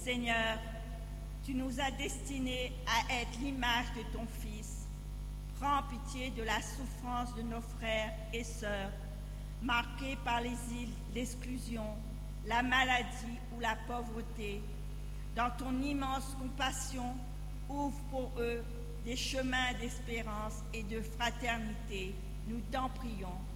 Seigneur, tu nous as destinés à être l'image de ton Fils. Prends pitié de la souffrance de nos frères et sœurs, marqués par l'exclusion, la maladie ou la pauvreté. Dans ton immense compassion, ouvre pour eux des chemins d'espérance et de fraternité. Nous t'en prions.